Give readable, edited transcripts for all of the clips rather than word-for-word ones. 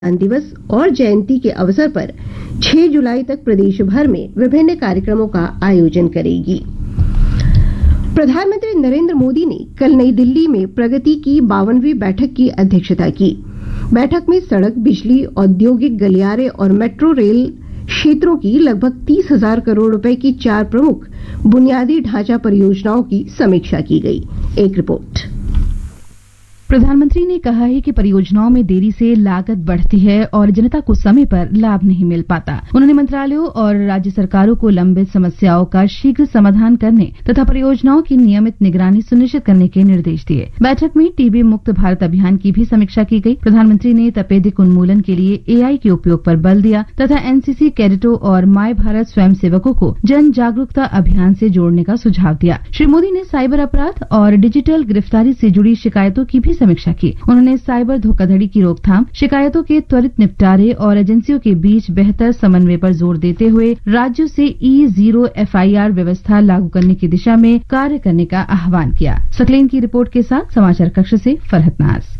संविधान दिवस और जयंती के अवसर पर 6 जुलाई तक प्रदेश भर में विभिन्न कार्यक्रमों का आयोजन करेगी। प्रधानमंत्री नरेंद्र मोदी ने कल नई दिल्ली में प्रगति की 52वीं बैठक की अध्यक्षता की। बैठक में सड़क, बिजली, औद्योगिक गलियारे और मेट्रो रेल क्षेत्रों की लगभग 30,000 करोड़ रुपए की 4 प्रमुख बुनियादी ढांचा परियोजनाओं की समीक्षा की गई। एक रिपोर्ट। प्रधानमंत्री ने कहा है कि परियोजनाओं में देरी से लागत बढ़ती है और जनता को समय पर लाभ नहीं मिल पाता। उन्होंने मंत्रालयों और राज्य सरकारों को लंबित समस्याओं का शीघ्र समाधान करने तथा परियोजनाओं की नियमित निगरानी सुनिश्चित करने के निर्देश दिए। बैठक में टीबी मुक्त भारत अभियान की भी समीक्षा की गई। प्रधानमंत्री ने तपेदिक उन्मूलन के लिए एआई के उपयोग पर बल दिया तथा एनसीसी कैडेटों और माय भारत स्वयंसेवकों को जन जागरूकता अभियान से जोड़ने का सुझाव दिया। श्री मोदी ने साइबर अपराध और डिजिटल गिरफ्तारी से जुड़ी शिकायतों की भी समीक्षा की। उन्होंने साइबर धोखाधड़ी की रोकथाम, शिकायतों के त्वरित निपटारे और एजेंसियों के बीच बेहतर समन्वय पर जोर देते हुए राज्यों से E0 FIR व्यवस्था लागू करने की दिशा में कार्य करने का आह्वान किया। सकलेन की रिपोर्ट के साथ समाचार कक्ष से फरहत नाज।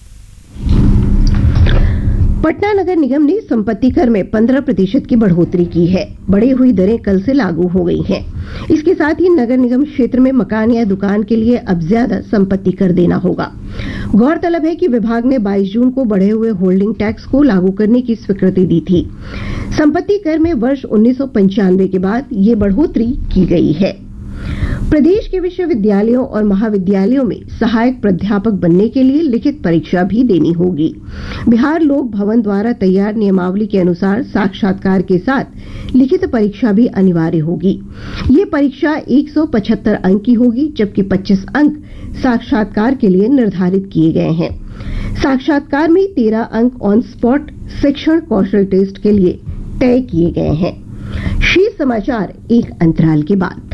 पटना नगर निगम ने संपत्ति कर में 15% की बढ़ोतरी की है। बढ़ी हुई दरें कल से लागू हो गई हैं। इसके साथ ही नगर निगम क्षेत्र में मकान या दुकान के लिए अब ज्यादा संपत्ति कर देना होगा। गौरतलब है कि विभाग ने 22 जून को बढ़े हुए होल्डिंग टैक्स को लागू करने की स्वीकृति दी थी। संपत्ति कर में वर्ष 1995 के बाद ये बढ़ोतरी की गई है। प्रदेश के विश्वविद्यालयों और महाविद्यालयों में सहायक प्राध्यापक बनने के लिए लिखित परीक्षा भी देनी होगी। बिहार लोक भवन द्वारा तैयार नियमावली के अनुसार साक्षात्कार के साथ लिखित परीक्षा भी अनिवार्य होगी। ये परीक्षा 175 अंक की होगी, जबकि 25 अंक साक्षात्कार के लिए निर्धारित किए गए हैं। साक्षात्कार में 13 अंक ऑन स्पॉट शिक्षण कौशल टेस्ट के लिए तय किए गए हैं। शीर्ष समाचार एक अंतराल के बाद।